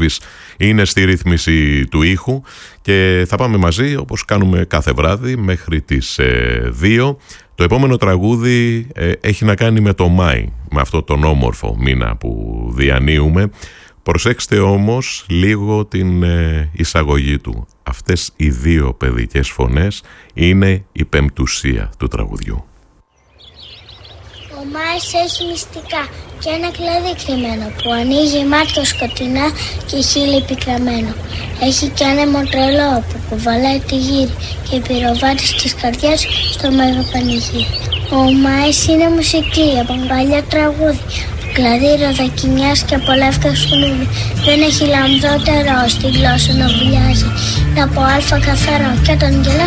Elvis είναι στη ρύθμιση του ήχου και θα πάμε μαζί όπως κάνουμε κάθε βράδυ μέχρι τις 2. Το επόμενο τραγούδι έχει να κάνει με το Μάη, με αυτό τον όμορφο μήνα που διανύουμε. Προσέξτε όμως λίγο την εισαγωγή του. Αυτές οι δύο παιδικές φωνές είναι η πεμπτουσία του τραγουδιού. Ο Μάης έχει μυστικά και ένα κλαδί κρυμμένο που ανοίγει μάτια σκοτεινά και χείλη πικραμένο. Έχει κι άνεμο τρελό που κουβαλάει τη γύρι και πυροβάτη στις καρδιές στο μέγα πανηγύρι. Ο Μάης είναι μουσική από παλιά τραγούδι, κλαδί ροδακινιάς και από λεύκα σουνούδι. Δεν έχει λαμδότερο στη γλώσσα να βουλιάζει, είναι από αλφα καθαρό και όταν γελά